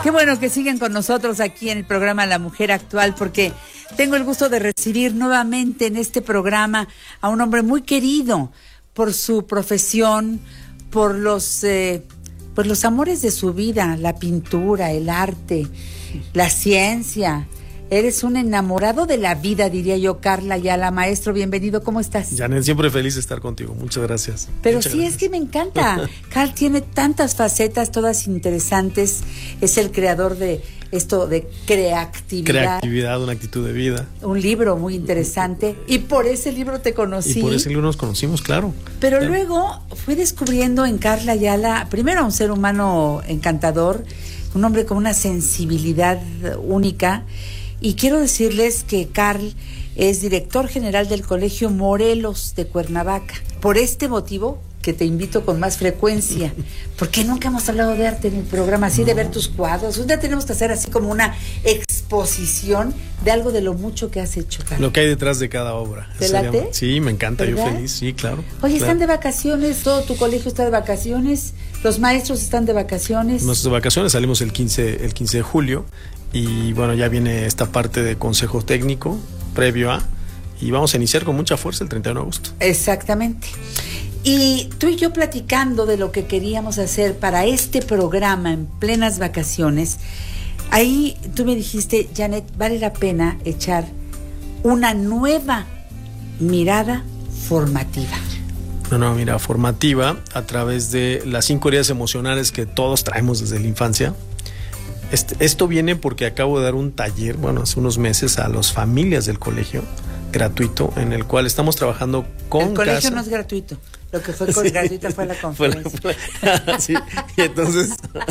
Qué bueno que siguen con nosotros aquí en el programa La Mujer Actual, porque tengo el gusto de recibir nuevamente en este programa a un hombre muy querido por su profesión, por los amores de su vida, la pintura, el arte, la ciencia. Eres un enamorado de la vida, diría yo, Karl Ayala. Maestro, bienvenido, ¿cómo estás? Janet, siempre feliz de estar contigo, muchas gracias. Pero muchas gracias. Es que me encanta. Karl tiene tantas facetas, todas interesantes. Es el creador de esto de creatividad. Creatividad, una actitud de vida. Un libro muy interesante. Y por ese libro te conocí. Y por ese libro nos conocimos, claro. Pero claro. Luego fui descubriendo en Karl Ayala, primero a un ser humano encantador, un hombre con una sensibilidad única. Y quiero decirles que Karl es director general del Colegio Morelos de Cuernavaca. Por este motivo, que te invito con más frecuencia, porque nunca hemos hablado de arte en el programa, así de ver tus cuadros. Un día tenemos que hacer así como una exposición de algo de lo mucho que has hecho, Karl. Lo que hay detrás de cada obra. ¿Te late? Sí, me encanta, ¿verdad? Yo feliz, sí, claro. Oye, claro. ¿Están de vacaciones? ¿Todo tu colegio está de vacaciones? ¿Los maestros están de vacaciones? Nuestras vacaciones salimos el 15 de julio. Y bueno, ya viene esta parte de consejo técnico previo a, y vamos a iniciar con mucha fuerza el 31 de agosto. Exactamente. Y tú y yo platicando de lo que queríamos hacer para este programa en plenas vacaciones, ahí tú me dijiste, Janet, vale la pena echar una nueva mirada formativa. Una mirada formativa a través de las 5 heridas emocionales que todos traemos desde la infancia. Esto viene porque acabo de dar un taller, hace unos meses a las familias del colegio, gratuito, en el cual estamos trabajando con El colegio casa. No es gratuito, lo que fue gratuita fue la conferencia. Sí, y entonces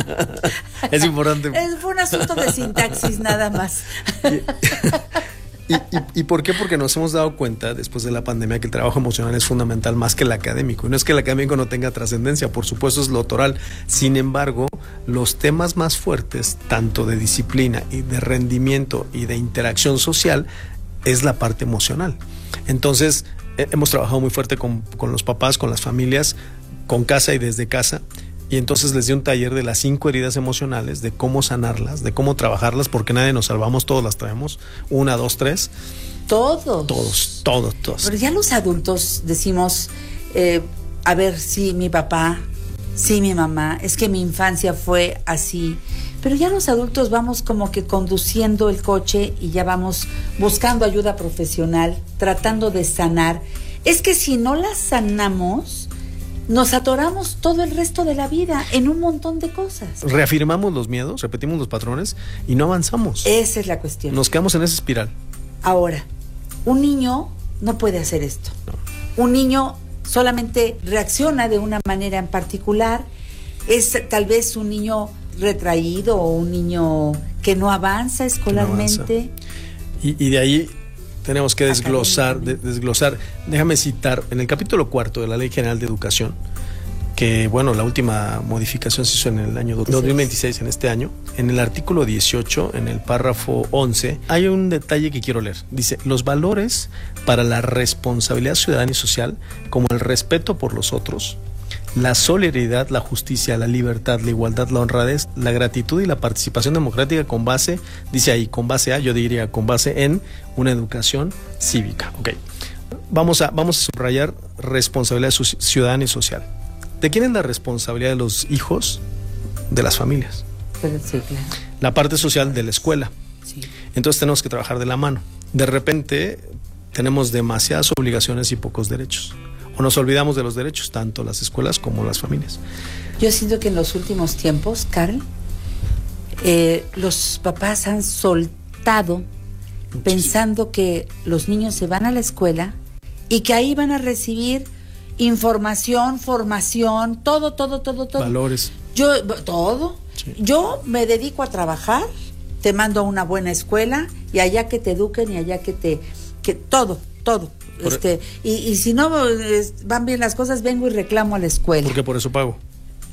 es importante. Fue un asunto de sintaxis nada más. ¿Y por qué? Porque nos hemos dado cuenta después de la pandemia que el trabajo emocional es fundamental más que el académico. Y no es que el académico no tenga trascendencia, por supuesto es lo oral. Sin embargo, los temas más fuertes, tanto de disciplina y de rendimiento y de interacción social, es la parte emocional. Entonces, hemos trabajado muy fuerte con los papás, con las familias, con casa y desde casa. Y entonces les di un taller de las 5 heridas emocionales, de cómo sanarlas, de cómo trabajarlas, porque nadie nos salvamos, todos las traemos. 1, 2, 3. Todos. Pero ya los adultos decimos, a ver, sí, mi papá, sí, mi mamá, es que mi infancia fue así. Pero ya los adultos vamos como que conduciendo el coche y ya vamos buscando ayuda profesional, tratando de sanar. Es que si no las sanamos, nos atoramos todo el resto de la vida en un montón de cosas. Reafirmamos los miedos, repetimos los patrones y no avanzamos. Esa es la cuestión. Nos quedamos en esa espiral. Ahora, un niño no puede hacer esto. No. Un niño solamente reacciona de una manera en particular. Es tal vez un niño retraído o un niño que no avanza escolarmente. Y de ahí tenemos que desglosar. Déjame citar en el capítulo 4 de la Ley General de Educación, que la última modificación se hizo en el año 2026, en este año. En el artículo 18, en el párrafo 11, hay un detalle que quiero leer. Dice: los valores para la responsabilidad ciudadana y social, como el respeto por los otros, la solidaridad, la justicia, la libertad, la igualdad, la honradez, la gratitud y la participación democrática con base, dice ahí, con base a, yo diría con base en una educación cívica. Okay. Vamos a subrayar responsabilidad ciudadana y social. ¿De quién es la responsabilidad de los hijos? De las familias. Sí, claro. La parte social de la escuela. Sí. Entonces tenemos que trabajar de la mano. De repente tenemos demasiadas obligaciones y pocos derechos. O nos olvidamos de los derechos, tanto las escuelas como las familias. Yo siento que en los últimos tiempos, Karl, los papás han soltado muchísimo, pensando que los niños se van a la escuela y que ahí van a recibir información, formación, todo. Valores. Todo. Sí. Yo me dedico a trabajar, te mando a una buena escuela y allá que te eduquen y allá que todo. Y si no van bien las cosas, vengo y reclamo a la escuela. Porque por eso pago.